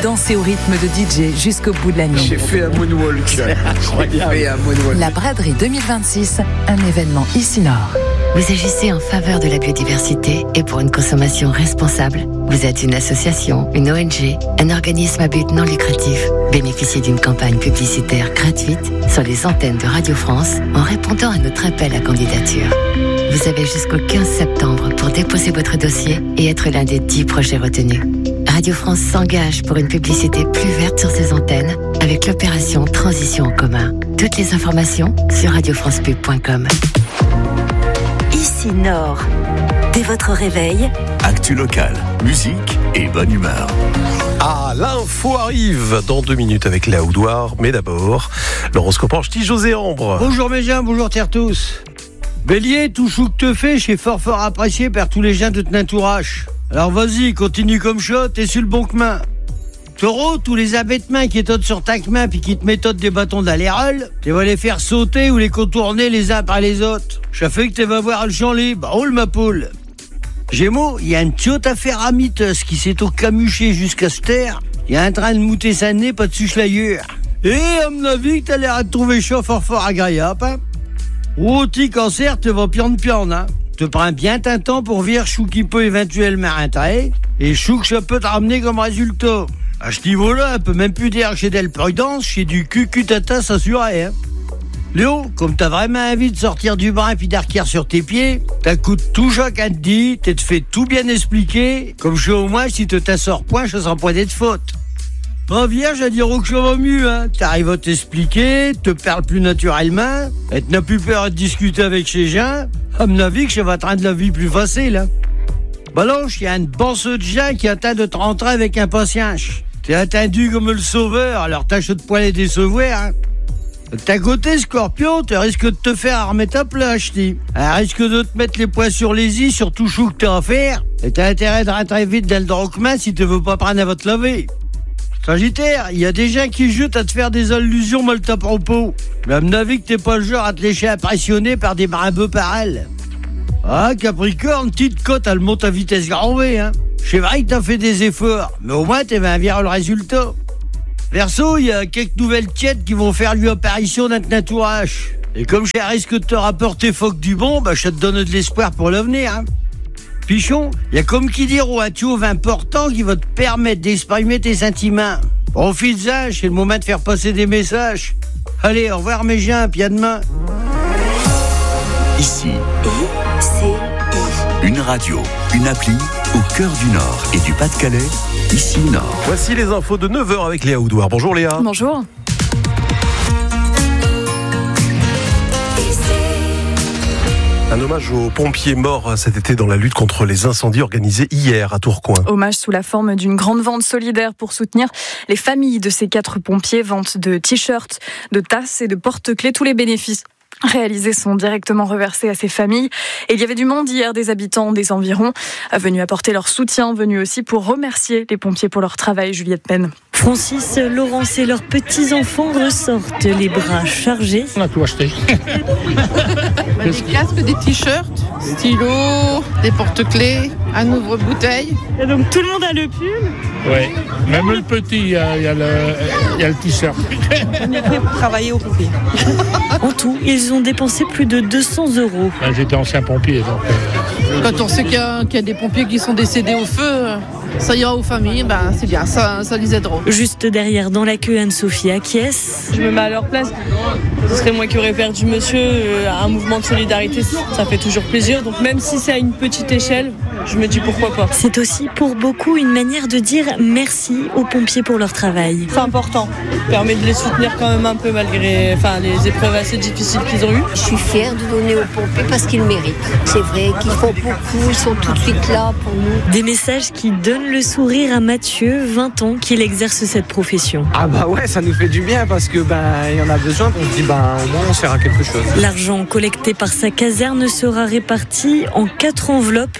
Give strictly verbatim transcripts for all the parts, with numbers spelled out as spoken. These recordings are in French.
danser au rythme de D J jusqu'au bout de la nuit. J'ai fait un moonwalk. C'est incroyable. J'ai fait un moonwalk. La braderie deux mille vingt-six, un événement ici Nord. Vous agissez en faveur de la biodiversité et pour une consommation responsable. Vous êtes une association, une O N G, un organisme à but non lucratif. Bénéficiez d'une campagne publicitaire gratuite sur les antennes de Radio France en répondant à notre appel à candidature. Vous avez jusqu'au quinze septembre pour déposer votre dossier et être l'un des dix projets retenus. Radio France s'engage pour une publicité plus verte sur ses antennes avec l'opération Transition en commun. Toutes les informations sur radio france pub point com. Ici Nord. Dès votre réveil, actu locale, musique et bonne humeur. Ah, l'info arrive dans deux minutes avec Léa Oudouard. Mais d'abord, l'horoscope en ch'ti, José Ambre. Bonjour mes gens, bonjour terre tous. Bélier, tout chou que te fais, je suis fort fort apprécié par tous les gens de ton entourage. Alors vas-y, continue comme chaud, t'es sur le bon chemin. Taureau, tous les abêtements qui étonnent sur ta main puis qui te méthodent des bâtons d'alérole, tu vas les faire sauter ou les contourner les uns par les autres. Ça fait que tu vas voir le champ libre. Roule ma poule. Gémeaux, il y a une tiote affaire amiteuse qui s'est au camuché jusqu'à se taire. Il est en train de mouter sa nez pas dessus chlayeur. Et à mon avis, t'as l'air de trouver chaud fort fort agréable, hein. Oh, petit cancer, te va pion de pion, hein. Te prends bien ton temps pour voir chou qui peut éventuellement rentrer et chou que ça peut te ramener comme résultat. À ce niveau-là, on peut même plus dire que j'ai de la prudence, j'ai du cucu-tata s'assurer, hein. Léo, comme t'as vraiment envie de sortir du bain puis d'arquer sur tes pieds, t'écoutes tout ça qu'elle te dit, t'es te fait tout bien expliquer, comme je au moins si te t'assors point, je sens point d'être faute. En vierge, à dire que ça va mieux, hein. T'arrives à t'expliquer, te parles plus naturellement, et tu n'as plus peur de discuter avec ces gens. À mon avis, que ça va te rendre la vie plus facile, hein. Balance, il y a une banse de gens qui attend de te rentrer avec impatience. T'es attendu comme le sauveur, alors tâche de poil et décevoir, hein. De ta côté, Scorpion, tu risques de te faire remettre à plat, ch'ti. Un risque de te mettre les poings sur les i sur tout chou que t'as à faire. Et t'as intérêt de rentrer vite dans le drogman si tu veux pas prendre à votre lever. Sagittaire, il y a des gens qui jettent à te faire des allusions mal à propos. Mais à mon avis que t'es pas le genre à te laisser impressionner par des brimbeux par elle. Ah, Capricorne, petite cote, elle monte à vitesse grand V, hein. C'est vrai que t'as fait des efforts, mais au moins t'es bien voir le résultat. Verseau, il y a quelques nouvelles tièdes qui vont faire lui apparition dans ton entourage. Et comme j'ai un risque de te rapporter phoque du bon, bah je te donne de l'espoir pour l'avenir, hein. Pichon, il y a comme qui dire un tube important qui va te permettre d'exprimer tes sentiments. Profite-en, c'est le moment de faire passer des messages. Allez, au revoir mes gens, puis à demain. Ici, I C I. une radio, une appli au cœur du Nord et du Pas-de-Calais, ici Nord. Voici les infos de neuf heures avec Léa Oudouard. Bonjour Léa. Bonjour. Un hommage aux pompiers morts cet été dans la lutte contre les incendies organisés hier à Tourcoing. Hommage sous la forme d'une grande vente solidaire pour soutenir les familles de ces quatre pompiers. Vente de t-shirts, de tasses et de porte-clés. Tous les bénéfices réalisés sont directement reversés à ces familles. Et il y avait du monde hier, des habitants des environs, venus apporter leur soutien, venus aussi pour remercier les pompiers pour leur travail. Juliette Penn. Francis, Laurence et leurs petits-enfants ressortent les bras chargés. On a tout acheté. Des casques, des t-shirts, stylos, des porte-clés, un ouvre-bouteille. Et donc tout le monde a le pull. Oui, même le petit, il y a, il y a le, il y a le t-shirt. On est prêt pour travailler au pompier. En tout, ils ont dépensé plus de deux cents euros. Ben, j'étais ancien pompier, donc... Euh... Quand on sait qu'il y, a, qu'il y a des pompiers qui sont décédés au feu, ça ira aux familles, ben c'est bien, ça, ça les aidera. Juste derrière, dans la queue, Anne-Sophie acquiesce. Je me mets à leur place. Ce serait moi qui aurais perdu monsieur. Euh, un mouvement de solidarité, ça fait toujours plaisir. Donc même si c'est à une petite échelle, je me dis pourquoi pas. C'est aussi pour beaucoup une manière de dire merci aux pompiers pour leur travail. C'est important. Ça permet de les soutenir quand même un peu malgré enfin, les épreuves assez difficiles qu'ils ont eues. Je suis fière de donner aux pompiers parce qu'ils méritent. C'est vrai qu'ils font beaucoup, ils sont tout de suite là pour nous. Des messages qui donnent le sourire à Mathieu, vingt ans, qu'il exerce cette profession. Ah bah ouais, ça nous fait du bien parce que ben il y en a besoin. On se dit ben au moins on sert à quelque chose. L'argent collecté par sa caserne sera réparti en quatre enveloppes pour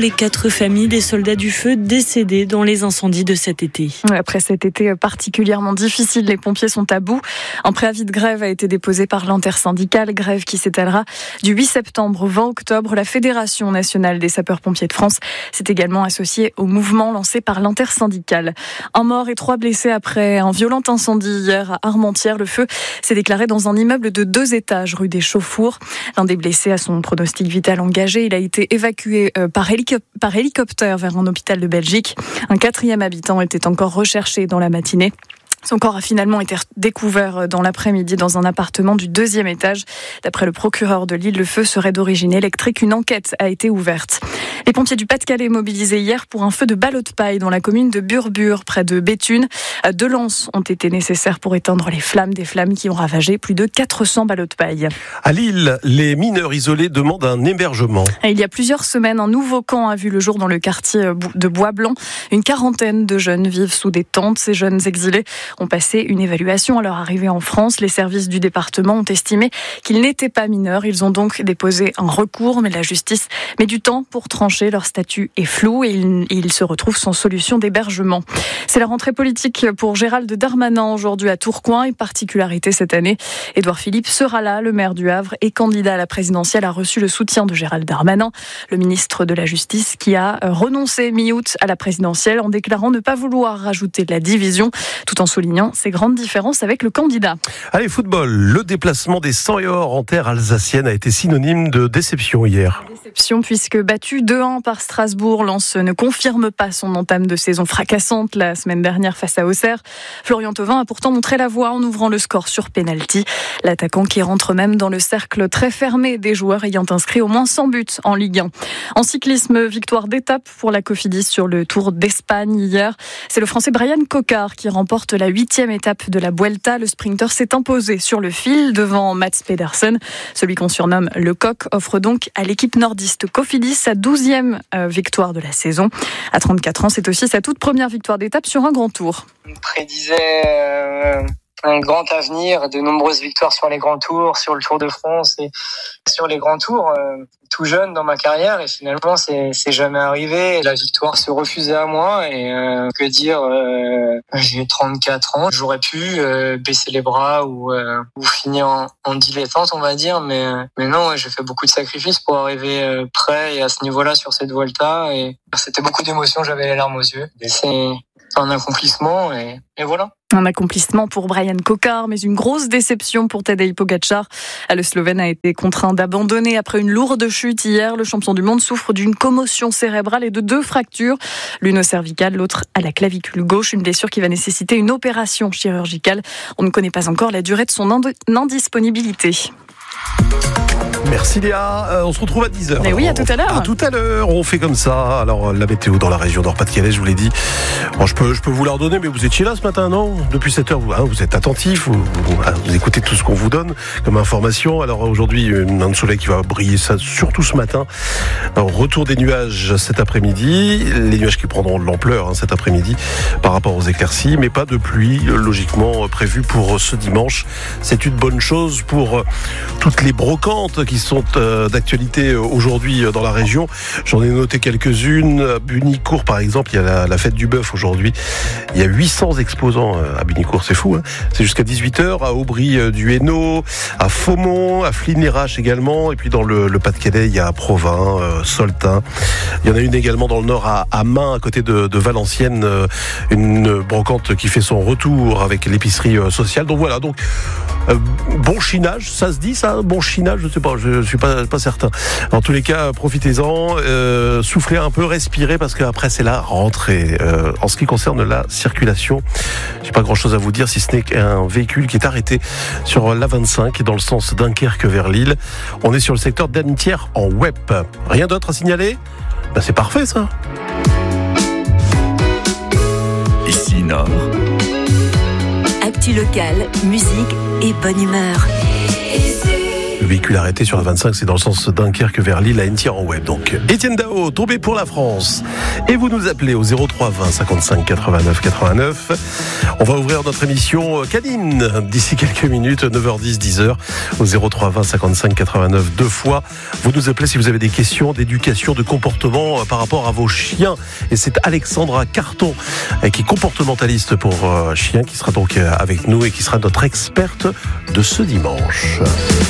les quatre familles des soldats du feu décédés dans les incendies de cet été. Après cet été particulièrement difficile, les pompiers sont à bout. Un préavis de grève a été déposé par l'intersyndicale, grève qui s'étalera du huit septembre au vingt octobre. La Fédération nationale des sapeurs-pompiers de France s'est également associée au mouvement lancé par l'intersyndicale. Un mort et trois blessés après un violent incendie hier à Armentières. Le feu s'est déclaré dans un immeuble de deux étages rue des Chauffours. L'un des blessés a son pronostic vital engagé. Il a été évacué par, hélico- par hélicoptère vers un hôpital de Belgique. Un quatrième habitant était encore recherché dans la matinée. Son corps a finalement été découvert dans l'après-midi dans un appartement du deuxième étage. D'après le procureur de Lille, le feu serait d'origine électrique. Une enquête a été ouverte. Les pompiers du Pas-de-Calais mobilisés hier pour un feu de ballots de paille dans la commune de Burbure, près de Béthune. Deux lances ont été nécessaires pour éteindre les flammes, des flammes qui ont ravagé plus de quatre cents ballots de paille. À Lille, les mineurs isolés demandent un hébergement. Il y a plusieurs semaines, un nouveau camp a vu le jour dans le quartier de Bois-Blanc. Une quarantaine de jeunes vivent sous des tentes. Ces jeunes exilés ont passé une évaluation à leur arrivée en France. Les services du département ont estimé qu'ils n'étaient pas mineurs. Ils ont donc déposé un recours, mais la justice met du temps pour trancher. Leur statut est flou et ils, ils se retrouvent sans solution d'hébergement. C'est la rentrée politique pour Gérald Darmanin aujourd'hui à Tourcoing. Une particularité cette année, Édouard Philippe sera là. Le maire du Havre et candidat à la présidentielle a reçu le soutien de Gérald Darmanin, le ministre de la Justice, qui a renoncé mi-août à la présidentielle en déclarant ne pas vouloir rajouter de la division, tout en soulignant ses grandes différences avec le candidat. Allez, football. Le déplacement des cent et or en terre alsacienne a été synonyme de déception hier. Déception puisque battu deux un par Strasbourg, Lens ne confirme pas son entame de saison fracassante la semaine dernière face à Auxerre. Florian Thauvin a pourtant montré la voie en ouvrant le score sur pénalty. L'attaquant qui rentre même dans le cercle très fermé des joueurs ayant inscrit au moins cent buts en Ligue un. En cyclisme, victoire d'étape pour la Cofidis sur le Tour d'Espagne hier. C'est le Français Brian Cocard qui remporte la huitième étape de la Vuelta. Le sprinter s'est imposé sur le fil devant Mats Pedersen. Celui qu'on surnomme le Coq offre donc à l'équipe nordiste Cofidis sa douzième victoire de la saison. À trente-quatre ans, c'est aussi sa toute première victoire d'étape sur un grand tour. On prédisait euh, un grand avenir, de nombreuses victoires sur les grands tours, sur le Tour de France et sur les grands tours. Euh, tout jeune dans ma carrière et finalement c'est, c'est jamais arrivé. La victoire se refusait à moi et euh, que dire, euh, j'ai trente-quatre ans, j'aurais pu euh, baisser les bras ou, euh, ou finir en, en dilettante on va dire, mais, mais non, j'ai fait beaucoup de sacrifices pour arriver euh, prêt et à ce niveau-là sur cette Vuelta et c'était beaucoup d'émotions, j'avais les larmes aux yeux. Et c'est un accomplissement et, et voilà. Un accomplissement pour Brian Cocard, mais une grosse déception pour Tadej Pogačar. Le Slovène a été contraint d'abandonner après une lourde chute hier. Le champion du monde souffre d'une commotion cérébrale et de deux fractures, l'une au cervical, l'autre à la clavicule gauche. Une blessure qui va nécessiter une opération chirurgicale. On ne connaît pas encore la durée de son ind- indisponibilité. Merci Léa, euh, on se retrouve à dix heures. Mais oui, à tout à l'heure. À tout à l'heure, on fait comme ça. Alors la météo dans la région Nord-Pas-de-Calais, je vous l'ai dit. Bon, je peux, je peux vous la redonner, mais vous étiez là ce matin, non ? Depuis sept heures, vous, hein, vous êtes attentifs, vous, vous, vous écoutez tout ce qu'on vous donne comme information. Alors aujourd'hui, un soleil qui va briller, ça, surtout ce matin. Alors, retour des nuages cet après-midi, les nuages qui prendront de l'ampleur hein, cet après-midi par rapport aux éclaircies, mais pas de pluie logiquement prévue pour ce dimanche. C'est une bonne chose pour toutes les brocantes qui sont euh, d'actualité aujourd'hui dans la région. J'en ai noté quelques-unes. À Bunicourt, par exemple, il y a la, la fête du bœuf aujourd'hui. Il y a huit cents exposants à Bunicourt, c'est fou. Hein, c'est jusqu'à dix-huit heures. À Aubry du Hainaut, à Faumont, à Flins-les-Raches également. Et puis dans le, le Pas-de-Calais, il y a Provins, euh, Soltin. Il y en a une également dans le nord à, à Main, à côté de, de Valenciennes. Euh, une brocante qui fait son retour avec l'épicerie euh, sociale. Donc voilà, donc euh, bon chinage, ça se dit ça ? Bon chinage, je ne sais pas, je ne suis pas, pas certain. En tous les cas, profitez-en, euh, soufflez un peu, respirez, parce qu'après c'est la rentrée. Euh, en ce qui concerne la circulation, j'ai pas grand-chose à vous dire, si ce n'est qu'un véhicule qui est arrêté sur l'A vingt-cinq, dans le sens Dunkerque vers Lille. On est sur le secteur d'Annetière en Web. Rien d'autre à signaler ? Ben c'est parfait ça. Ici Nord. Actu local, musique et bonne humeur. Le véhicule arrêté sur la vingt-cinq, c'est dans le sens Dunkerque vers Lille à N-Web. Donc, Étienne Dao, tombé pour la France. Et vous nous appelez au zéro trois vingt cinquante-cinq quatre-vingt-neuf quatre-vingt-neuf. On va ouvrir notre émission canine d'ici quelques minutes, neuf heures dix, dix heures, au zéro trois vingt cinquante-cinq quatre-vingt-neuf deux fois. Vous nous appelez si vous avez des questions d'éducation, de comportement par rapport à vos chiens. Et c'est Alexandra Carton, qui est comportementaliste pour chiens, qui sera donc avec nous et qui sera notre experte de ce dimanche.